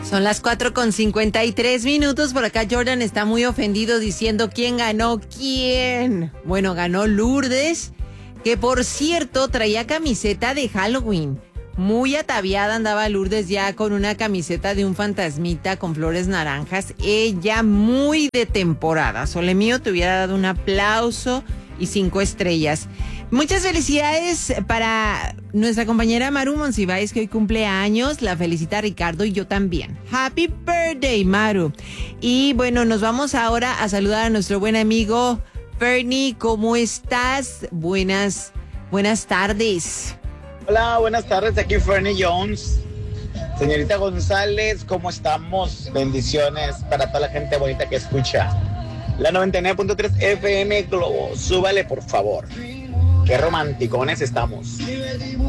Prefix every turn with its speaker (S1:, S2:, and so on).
S1: Son las 4:53. Por acá Jordan está muy ofendido diciendo quién ganó, quién. Bueno, ganó Lourdes, que por cierto traía camiseta de Halloween. Muy ataviada andaba Lourdes ya con una camiseta de un fantasmita con flores naranjas. Ella muy de temporada. Sole mío te hubiera dado un aplauso y 5 estrellas. Muchas felicidades para nuestra compañera Maru Monsiváis, que hoy cumple años. La felicita Ricardo y yo también. Happy birthday, Maru. Y bueno, nos vamos ahora a saludar a nuestro buen amigo Fernie. ¿Cómo estás? Buenas tardes.
S2: Hola, buenas tardes. Aquí Fernie Jones. Señorita González, ¿cómo estamos? Bendiciones para toda la gente bonita que escucha la 99.3 FM Globo. Súbale, por favor. Qué romanticones estamos.